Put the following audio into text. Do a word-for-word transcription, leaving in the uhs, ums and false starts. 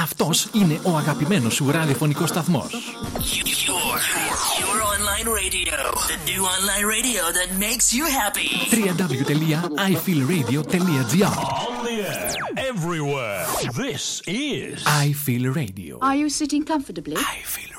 Αυτός είναι ο αγαπημένος σου ραδιοφωνικός σταθμός. Your, your online radio. The new online radio that makes you happy. double-u double-u double-u τελεία άι φιλ ρέιντιο τελεία τζι άρ. On the air, everywhere. This is I Feel Radio. Are you sitting comfortably? I Feel